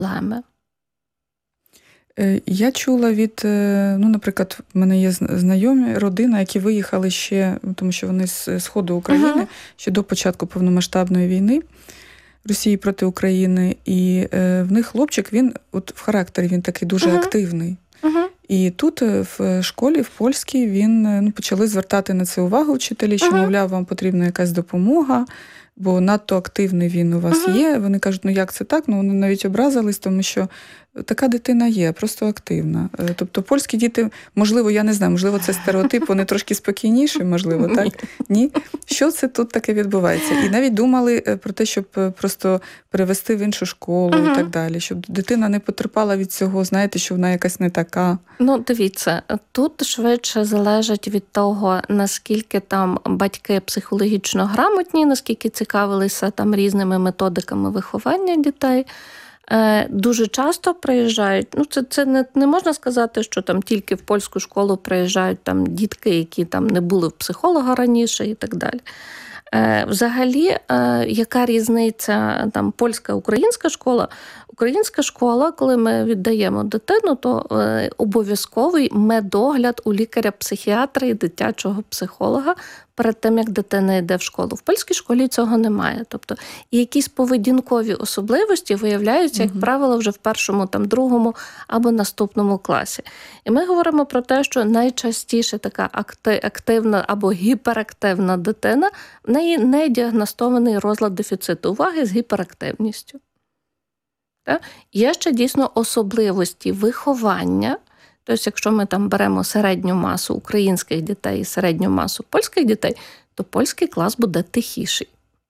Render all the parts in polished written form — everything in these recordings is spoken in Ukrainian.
проблеми. Я чула від, наприклад, в мене є знайомі, родина, які виїхали ще, тому що вони з сходу України, ще до початку повномасштабної війни Росії проти України. І в них хлопчик, він от в характері він такий дуже активний. І тут в школі, в польській, він почали звертати на це увагу вчителі, що, мовляв, вам потрібна якась допомога, бо надто активний він у вас є. Вони кажуть, як це так? Вони навіть образились, тому що така дитина є, просто активна. Тобто польські діти, можливо, я не знаю, можливо, це стереотип, вони трошки спокійніші, можливо, так? Ні? Що це тут таке відбувається? І навіть думали про те, щоб просто перевести в іншу школу і так далі, щоб дитина не потерпала від цього, знаєте, що вона якась не така. Дивіться, тут швидше залежить від того, наскільки там батьки психологічно грамотні, наскільки цікавилися там різними методиками виховання дітей. Дуже часто приїжджають, це не можна сказати, що там тільки в польську школу приїжджають там дітки, які там не були в психолога раніше і так далі. Взагалі, яка різниця там польська, українська школа? Українська школа, коли ми віддаємо дитину, то обов'язковий медогляд у лікаря-психіатра і дитячого психолога перед тим, як дитина йде в школу. В польській школі цього немає. Тобто, і якісь поведінкові особливості виявляються, як правило, вже в першому, другому або наступному класі. І ми говоримо про те, що найчастіше така активна або гіперактивна дитина, в неї не діагностований розлад дефіциту уваги з гіперактивністю. Є ще дійсно особливості виховання. Тобто, якщо ми там беремо середню масу українських дітей і середню масу польських дітей, то польський клас буде тихіший.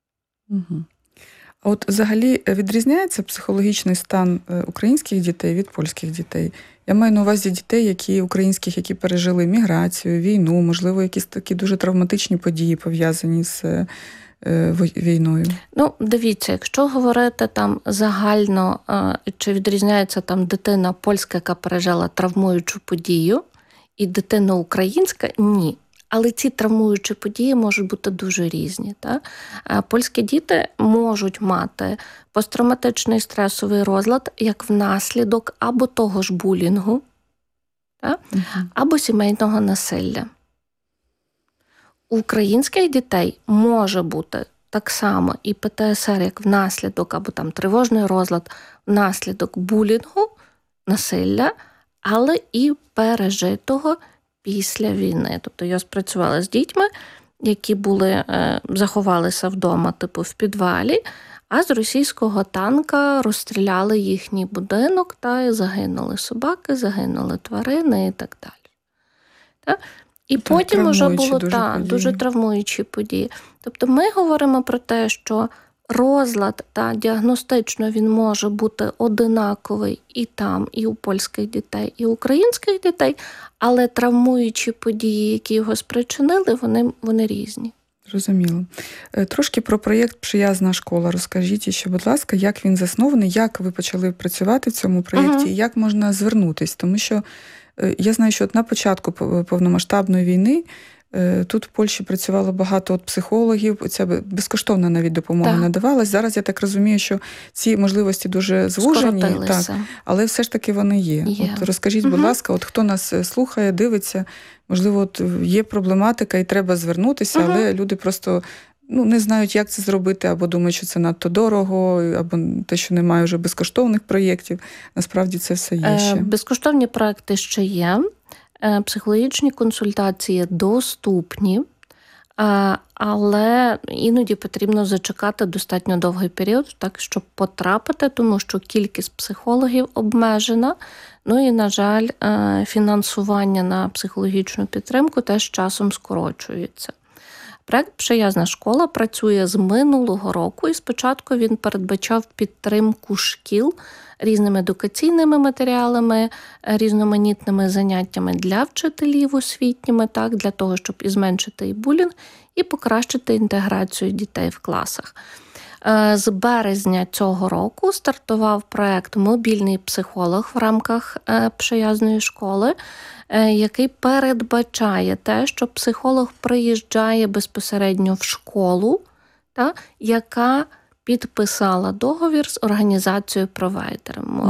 А от взагалі відрізняється психологічний стан українських дітей від польських дітей? Я маю на увазі дітей, українських, які пережили міграцію, війну, можливо, якісь такі дуже травматичні події пов'язані з війною. Дивіться, якщо говорити там загально, чи відрізняється там дитина польська, яка пережила травмуючу подію, і дитина українська – ні. Але ці травмуючі події можуть бути дуже різні. Польські діти можуть мати посттравматичний стресовий розлад як внаслідок або того ж булінгу, або сімейного насилля. У українських дітей може бути так само і ПТСР як внаслідок, або там тривожний розлад внаслідок булінгу, насилля, але і пережитого після війни. Тобто я спрацювала з дітьми, які заховалися вдома, в підвалі, а з російського танка розстріляли їхній будинок, і загинули собаки, загинули тварини і так далі. І потім вже було дуже травмуючі події. Тобто ми говоримо про те, що розлад діагностично він може бути одинаковий і там, і у польських дітей, і у українських дітей, але травмуючі події, які його спричинили, вони різні. Зрозуміло. Трошки про проєкт «Приязна школа». Розкажіть ще, будь ласка, як він заснований, як ви почали працювати в цьому проєкті, і як можна звернутись? Тому що я знаю, що на початку повномасштабної війни тут в Польщі працювало багато психологів, ця безкоштовна навіть допомога надавалась. Зараз я так розумію, що ці можливості дуже звужені, але все ж таки вони є. От розкажіть, будь ласка, хто нас слухає, дивиться, можливо, є проблематика і треба звернутися, але люди просто не знають, як це зробити, або думають, що це надто дорого, або те, що немає вже безкоштовних проєктів. Насправді це все є ще. Безкоштовні проєкти ще є. Психологічні консультації доступні, але іноді потрібно зачекати достатньо довгий період, щоб потрапити, тому що кількість психологів обмежена. І, на жаль, фінансування на психологічну підтримку теж часом скорочується. Проект «Приязна школа» працює з минулого року, і спочатку він передбачав підтримку шкіл різними едукаційними матеріалами, різноманітними заняттями для вчителів освітніми, для того, щоб і зменшити і булінг, і покращити інтеграцію дітей в класах. З березня цього року стартував проект «Мобільний психолог» в рамках «Приязної школи», який передбачає те, що психолог приїжджає безпосередньо в школу, яка підписала договір з організацією провайдером.